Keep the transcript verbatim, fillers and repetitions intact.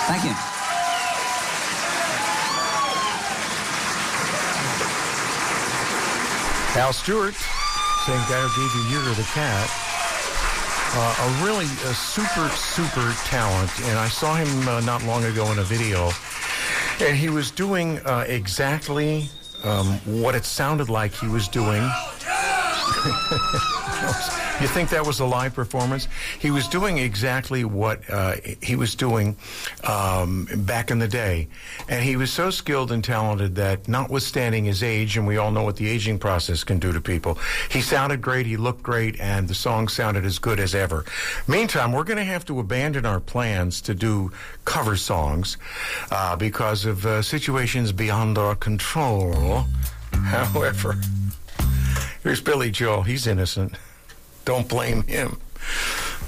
Thank you. Al Stewart, same guy who gave you Year of the Cat. Uh, a really a super, super talent. And I saw him uh, not long ago in a video. And he was doing uh, exactly um, what it sounded like he was doing. You think that was a live performance? He was doing exactly what uh, he was doing um, back in the day. And he was so skilled and talented that, notwithstanding his age, and we all know what the aging process can do to people, he sounded great, he looked great, and the song sounded as good as ever. Meantime, we're going to have to abandon our plans to do cover songs uh, because of uh, situations beyond our control. However, here's Billy Joel. He's innocent. Don't blame him.